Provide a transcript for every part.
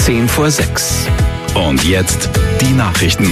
5:10. Und jetzt die Nachrichten.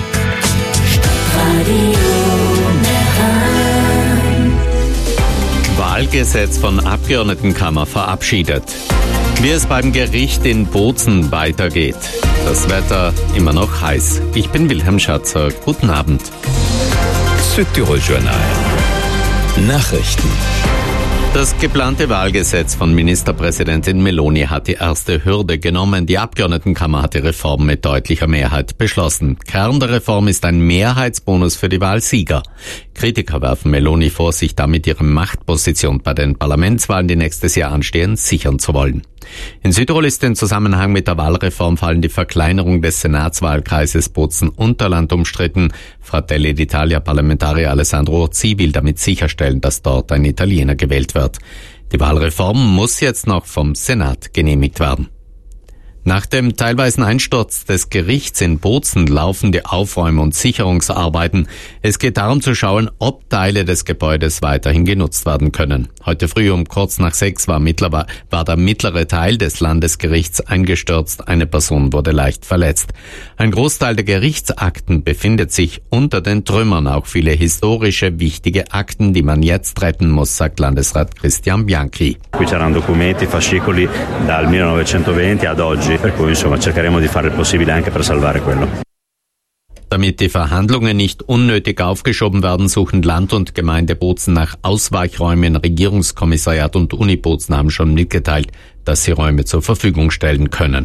Wahlgesetz von Abgeordnetenkammer verabschiedet. Wie es beim Gericht in Bozen weitergeht. Das Wetter immer noch heiß. Ich bin Wilhelm Schatzer. Guten Abend. Südtirol-Journal. Nachrichten. Das geplante Wahlgesetz von Ministerpräsidentin Meloni hat die erste Hürde genommen. Die Abgeordnetenkammer hat die Reform mit deutlicher Mehrheit beschlossen. Kern der Reform ist ein Mehrheitsbonus für die Wahlsieger. Kritiker werfen Meloni vor, sich damit ihre Machtposition bei den Parlamentswahlen, die nächstes Jahr anstehen, sichern zu wollen. In Südtirol ist im Zusammenhang mit der Wahlreform vor allem die Verkleinerung des Senatswahlkreises Bozen-Unterland umstritten. Fratelli d'Italia-Parlamentarier Alessandro Orzi will damit sicherstellen, dass dort ein Italiener gewählt wird. Die Wahlreform muss jetzt noch vom Senat genehmigt werden. Nach dem teilweisen Einsturz des Gerichts in Bozen laufen die Aufräum- und Sicherungsarbeiten. Es geht darum zu schauen, ob Teile des Gebäudes weiterhin genutzt werden können. Heute früh um kurz nach 6 war der mittlere Teil des Landesgerichts eingestürzt. Eine Person wurde leicht verletzt. Ein Großteil der Gerichtsakten befindet sich unter den Trümmern. Auch viele historische, wichtige Akten, die man jetzt retten muss, sagt Landesrat Christian Bianchi. Qui c'erano documenti, fascicoli dal 1920 ad oggi. Per cui insomma cercheremo di fare il possibile anche per salvare quello. Damit die Verhandlungen nicht unnötig aufgeschoben werden, suchen Land und Gemeinde Bozen nach Ausweichräumen. Regierungskommissariat und Uni Bozen haben schon mitgeteilt, dass sie Räume zur Verfügung stellen können.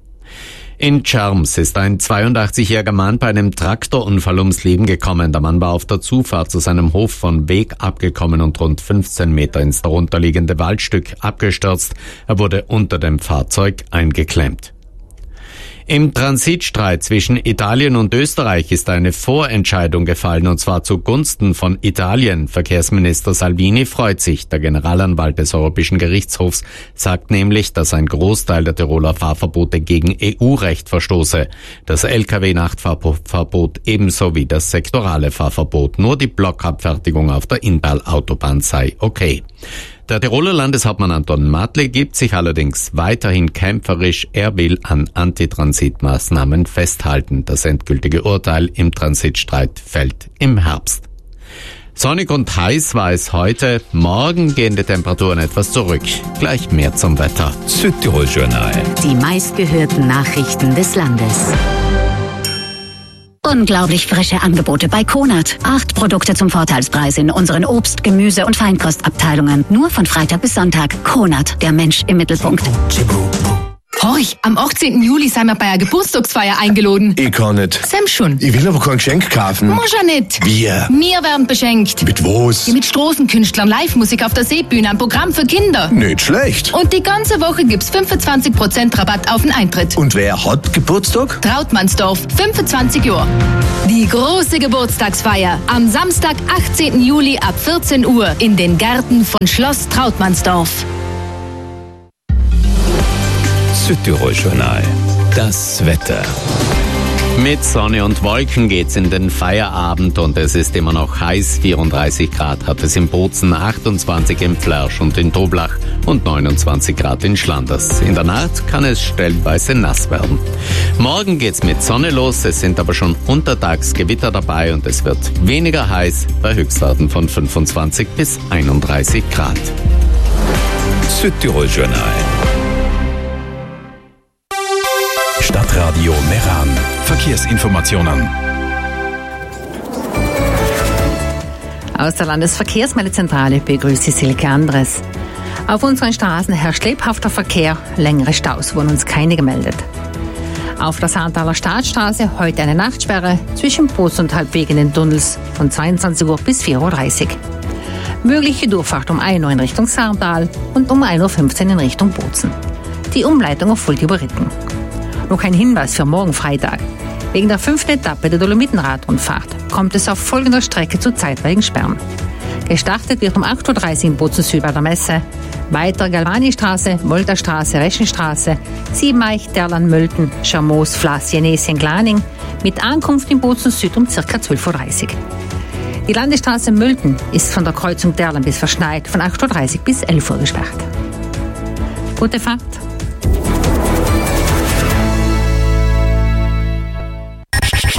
In Czerms ist ein 82-jähriger Mann bei einem Traktorunfall ums Leben gekommen. Der Mann war auf der Zufahrt zu seinem Hof von Weg abgekommen und rund 15 Meter ins darunterliegende Waldstück abgestürzt. Er wurde unter dem Fahrzeug eingeklemmt. Im Transitstreit zwischen Italien und Österreich ist eine Vorentscheidung gefallen, und zwar zugunsten von Italien. Verkehrsminister Salvini freut sich. Der Generalanwalt des Europäischen Gerichtshofs sagt nämlich, dass ein Großteil der Tiroler Fahrverbote gegen EU-Recht verstoße. Das Lkw-Nachtfahrverbot ebenso wie das sektorale Fahrverbot. Nur die Blockabfertigung auf der Inntal-Autobahn sei okay. Der Tiroler Landeshauptmann Anton Mattle gibt sich allerdings weiterhin kämpferisch. Er will an Antitransitmaßnahmen festhalten. Das endgültige Urteil im Transitstreit fällt im Herbst. Sonnig und heiß war es heute. Morgen gehen die Temperaturen etwas zurück. Gleich mehr zum Wetter. Südtirol-Journal. Die meistgehörten Nachrichten des Landes. Unglaublich frische Angebote bei Konad. 8 Produkte zum Vorteilspreis in unseren Obst-, Gemüse- und Feinkostabteilungen. Nur von Freitag bis Sonntag. Konad, der Mensch im Mittelpunkt. Horch, am 18. Juli sind wir bei einer Geburtstagsfeier eingeladen. Ich kann nicht. Sam schon. Ich will aber kein Geschenk kaufen. Muss ja nicht. Wir? Wir werden beschenkt. Mit was? Mit Straßenkünstlern, Live-Musik auf der Seebühne, ein Programm für Kinder. Nicht schlecht. Und die ganze Woche gibt's 25% Rabatt auf den Eintritt. Und wer hat Geburtstag? Trautmannsdorf, 25 Jahre. Die große Geburtstagsfeier am Samstag, 18. Juli ab 14 Uhr in den Gärten von Schloss Trautmannsdorf. Südtirol-Journal. Das Wetter. Mit Sonne und Wolken geht's in den Feierabend und es ist immer noch heiß. 34 Grad hat es in Bozen, 28 in Flärsch und in Toblach und 29 Grad in Schlanders. In der Nacht kann es stellenweise nass werden. Morgen geht's mit Sonne los, es sind aber schon untertags Gewitter dabei und es wird weniger heiß bei Höchstwerten von 25 bis 31 Grad. Südtirol-Journal. Stadtradio Meran. Verkehrsinformationen. Aus der Landesverkehrsmeldezentrale begrüßt Sie Silke Andres. Auf unseren Straßen herrscht lebhafter Verkehr, längere Staus wurden uns keine gemeldet. Auf der Saartaler Staatsstraße heute eine Nachtsperre zwischen Bozen und Halbweg in den Tunnels von 22 Uhr bis 4.30 Uhr. Mögliche Durchfahrt um 1 Uhr in Richtung Saartal und um 1.15 Uhr in Richtung Bozen. Die Umleitung erfolgt über Ritten. Noch ein Hinweis für morgen Freitag. Wegen der 5. Etappe der Dolomitenradrundfahrt kommt es auf folgender Strecke zu zeitweiligen Sperren. Gestartet wird um 8.30 Uhr in Bozen Süd bei der Messe. Weiter Galvani-Straße, Molterstraße, Reschenstraße, Siebeneich, Derlan, Mölten, Schermoos, Flas, Jenesien, Glaning mit Ankunft in Bozen Süd um ca. 12.30 Uhr. Die Landesstraße Mölten ist von der Kreuzung Derlan bis Verschneid von 8.30 Uhr bis 11 Uhr gesperrt. Gute Fahrt!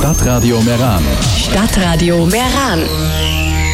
Stadtradio Meran. Stadtradio Meran.